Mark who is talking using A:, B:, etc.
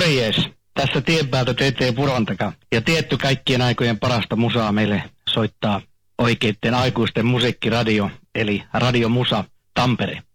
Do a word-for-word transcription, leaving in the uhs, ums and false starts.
A: Morjes, tässä tien päältä T T Purontaka. Ja tietty kaikkien aikojen parasta musaa meille soittaa oikeitten aikuisten musiikkiradio, eli Radio Musa Tampere.